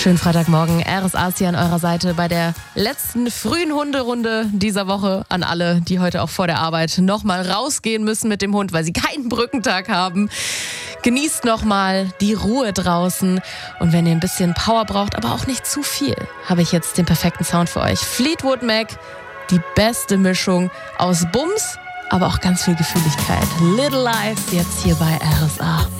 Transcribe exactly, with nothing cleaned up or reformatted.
Schönen Freitagmorgen, R S A ist hier an eurer Seite bei der letzten frühen Hunderunde dieser Woche an alle, die heute auch vor der Arbeit nochmal rausgehen müssen mit dem Hund, weil sie keinen Brückentag haben. Genießt nochmal die Ruhe draußen und wenn ihr ein bisschen Power braucht, aber auch nicht zu viel, habe ich jetzt den perfekten Sound für euch. Fleetwood Mac, die beste Mischung aus Bums, aber auch ganz viel Gefühligkeit. Little Lies jetzt hier bei R S A.